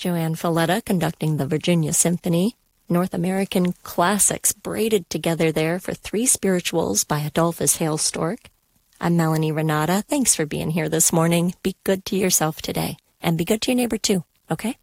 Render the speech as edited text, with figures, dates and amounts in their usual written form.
Joanne Falletta conducting the Virginia Symphony. North American classics braided together there for Three Spirituals by Adolphus Hailstork. I'm Melanie Renata. Thanks for being here this morning. Be good to yourself today, and be good to your neighbor too, okay?